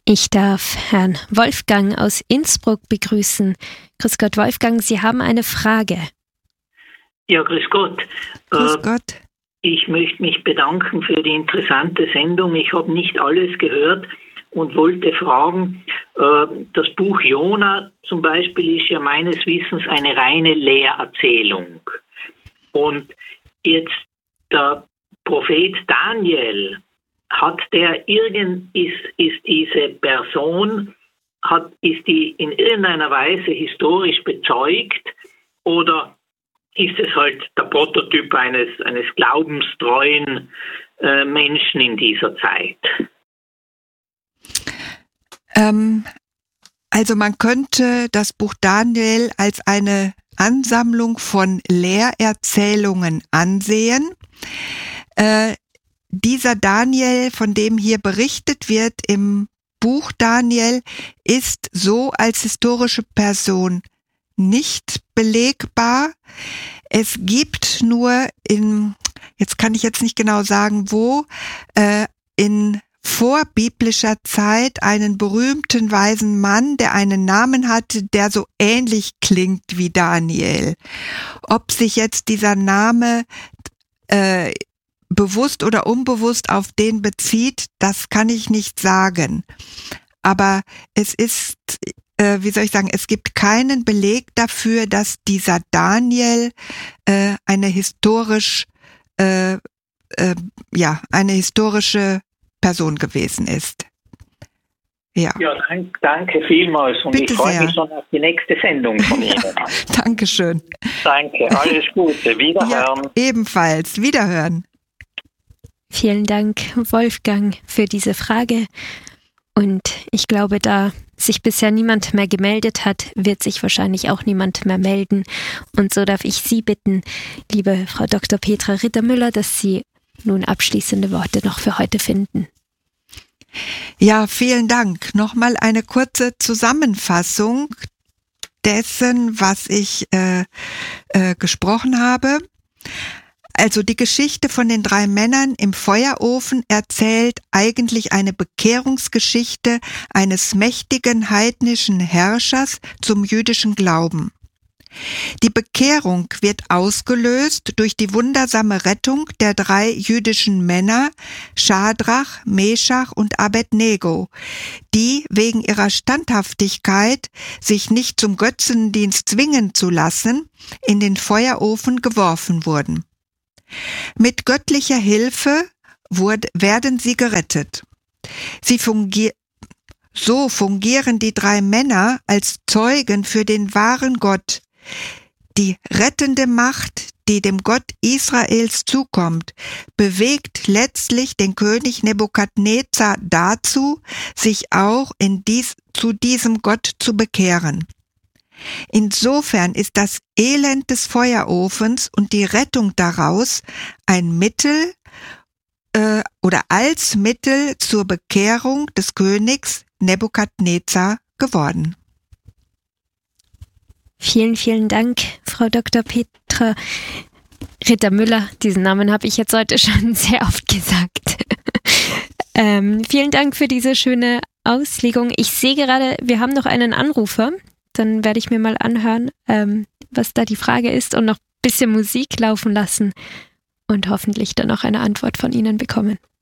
Ich darf Herrn Wolfgang aus Innsbruck begrüßen. Grüß Gott, Wolfgang, Sie haben eine Frage. Ja, grüß Gott. Grüß Gott. Ich möchte mich bedanken für die interessante Sendung. Ich habe nicht alles gehört und wollte fragen, das Buch Jona zum Beispiel ist ja meines Wissens eine reine Lehrerzählung. Und jetzt der Prophet Daniel, ist diese Person, ist die in irgendeiner Weise historisch bezeugt oder ist es halt der Prototyp eines glaubenstreuen Menschen in dieser Zeit? Also man könnte das Buch Daniel als eine Ansammlung von Lehrerzählungen ansehen. Dieser Daniel, von dem hier berichtet wird im Buch Daniel, ist so als historische Person nicht belegbar. Es gibt nur jetzt kann ich jetzt nicht genau sagen wo, in vorbiblischer Zeit einen berühmten weisen Mann, der einen Namen hatte, der so ähnlich klingt wie Daniel. Ob sich jetzt dieser Name bewusst oder unbewusst auf den bezieht, das kann ich nicht sagen. Aber es ist, es gibt keinen Beleg dafür, dass dieser Daniel eine historische Person gewesen ist. Ja, danke vielmals und bitte ich freue sehr. mich schon auf die nächste Sendung von Ihnen. Dankeschön. Danke, alles Gute, wiederhören. Ja, ebenfalls, wiederhören. Vielen Dank, Wolfgang, für diese Frage. Und ich glaube, da sich bisher niemand mehr gemeldet hat, wird sich wahrscheinlich auch niemand mehr melden. Und so darf ich Sie bitten, liebe Frau Dr. Petra Rittermüller, dass Sie nun abschließende Worte noch für heute finden. Ja, vielen Dank. Nochmal eine kurze Zusammenfassung dessen, was ich gesprochen habe. Also die Geschichte von den 3 Männern im Feuerofen erzählt eigentlich eine Bekehrungsgeschichte eines mächtigen heidnischen Herrschers zum jüdischen Glauben. Die Bekehrung wird ausgelöst durch die wundersame Rettung der 3 jüdischen Männer Schadrach, Meschach und Abednego, die wegen ihrer Standhaftigkeit, sich nicht zum Götzendienst zwingen zu lassen, in den Feuerofen geworfen wurden. Mit göttlicher Hilfe werden sie gerettet. So fungieren die 3 Männer als Zeugen für den wahren Gott. Die rettende Macht, die dem Gott Israels zukommt, bewegt letztlich den König Nebukadnezar dazu, sich auch zu diesem Gott zu bekehren. Insofern ist das Elend des Feuerofens und die Rettung daraus ein Mittel oder als Mittel zur Bekehrung des Königs Nebukadnezar geworden. Vielen, vielen Dank, Frau Dr. Petra Rittermüller. Diesen Namen habe ich jetzt heute schon sehr oft gesagt. Vielen Dank für diese schöne Auslegung. Ich sehe gerade, wir haben noch einen Anrufer. Dann werde ich mir mal anhören, was da die Frage ist und noch ein bisschen Musik laufen lassen und hoffentlich dann auch eine Antwort von Ihnen bekommen.